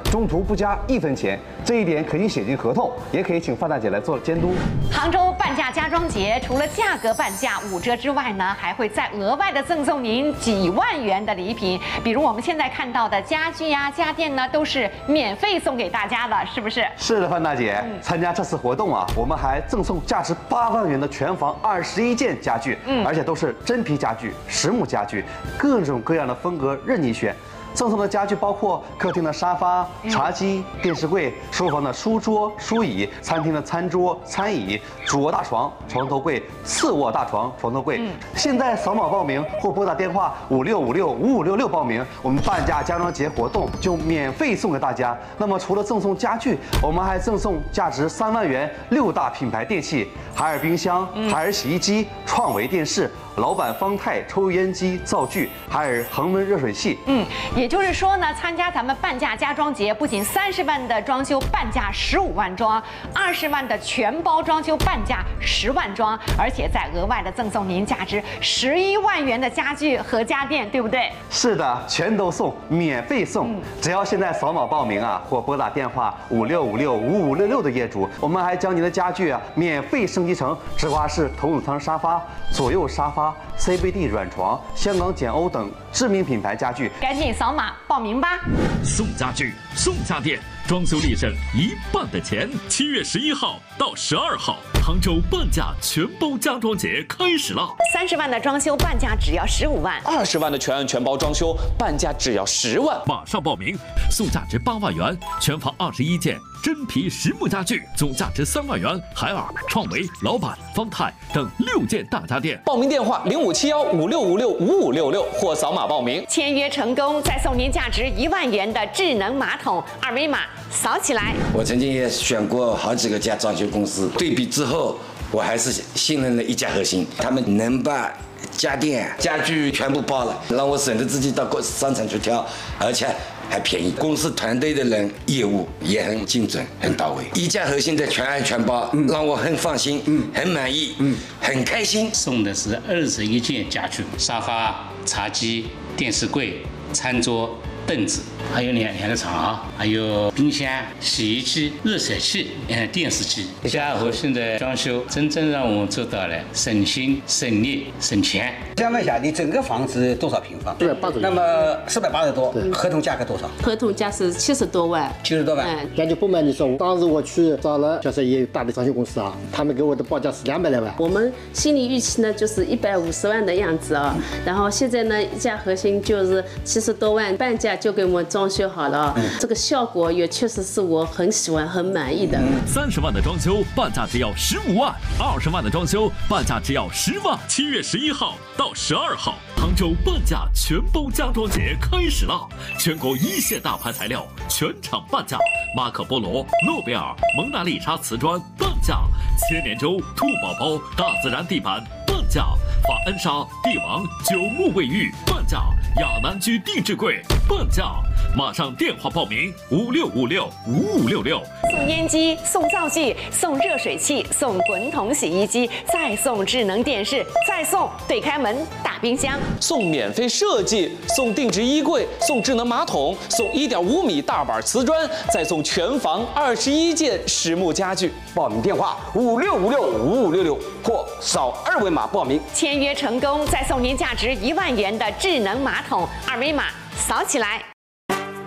中途不加1分钱，这一点可以写进合同，也可以请范大姐来做监督。 杭州半价家装节除了价格半价5折之外呢，还会再额外的赠送您几万元的礼品，比如我们现在看到的家具呀、家电呢，都是免费送给大家的，是不是？ 是的，范大姐，参加这次活动啊，我们还赠送价值8万元的全房21件家具，而且都是真皮家具、实木家具，各种各样的风格任你选。赠送的家具包括客厅的沙发、茶几、电视柜，书房的书桌、书椅，餐厅的餐桌、餐椅，主卧大床、床头柜，次卧大床、床头柜。现在扫码报名或拨打电话56565566报名，我们半价家装节活动就免费送给大家。那么除了赠送家具，我们还赠送价值3万元6大品牌电器：海尔冰箱、海尔洗衣机、创维电视、老板方太抽油烟机灶具，海尔恒温热水器。 也就是说呢，参加咱们半价家装节，不仅30万的装修半价15万装，20万的全包装修半价10万装，而且再额外的赠送您价值11万元的家具和家电，对不对？ 是的，全都送，免费送。只要现在扫码报名啊，或拨打电话56565566的业主，我们还将您的家具啊免费升级成直滑式头等舱沙发、左右沙发、CBD 软床、香港简欧等知名品牌家具。 赶紧扫码报名吧！ 送家具，送家电，装修立省1半的钱。7月11号到12号，杭州半价全包家装节开始了。 30万的装修半价只要15万 ，20万的全包装修半价只要10万。 马上报名，送价值8万元，全房21件真皮实木家具，总价值3万元。海尔、创维、老板、方太等6件大家电。 报名电话057156565566或扫码报名。 签约成功，再送您价值1万元的智能马桶，二维码扫起来。 我曾经也选过好几个家装修公司，对比之后，我还是信任了一家核心，他们能把家电、家具全部包了，让我省得自己到商场去挑，而且还便宜。公司团队的人业务也很精准、很到位。一家核心的全案全包，让我很放心、很满意、很开心。 送的是21件家具，沙发、茶几、电视柜、餐桌、凳子，还有两个床，还有冰箱、洗衣机、热水器、电视机。家和现在装修真正让我做到了省心、省力、省钱。 想问一下，你整个房子多少平方 ？480。 那么480多，合同价格多少？ 合同价是70多万。 70多万。 感觉不瞒你说，当时我去找了，就是也有大的装修公司啊，他们给我的报价是200来万。 我们心理预期呢就是150万的样子啊，然后现在呢一家核心就是70多万，半价就给我们装修好了，这个效果也确实是我很喜欢、很满意的。 30万的装修半价只要15万，20万的装修半价只要10万。7月11号到12号，杭州半价全包家装节开始了，全国1线大牌材料全场半价，马可波罗、诺贝尔、蒙娜丽莎瓷砖半价，千年舟、兔宝宝、大自然地板半价，法恩莎、帝王、9木卫浴半价，亚南居定制柜半价。马上电话报名56565566。 送烟机，送灶具，送热水器，送滚筒洗衣机，再送智能电视，再送对开门大冰箱， 送免费设计，送定制衣柜，送智能马桶，送1.5米大板瓷砖，再送全房21件实木家具。 报名电话56565566或扫2维码报名。 签约成功，再送您价值1万元的智能马桶，二维码扫起来。